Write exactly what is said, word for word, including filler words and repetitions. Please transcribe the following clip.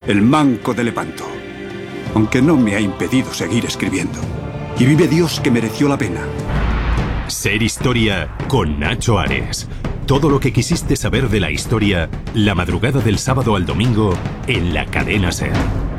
el manco de Lepanto. Aunque no me ha impedido seguir escribiendo. Y vive Dios que mereció la pena. Ser Historia con Nacho Ares. Todo lo que quisiste saber de la historia, la madrugada del sábado al domingo en la cadena SER.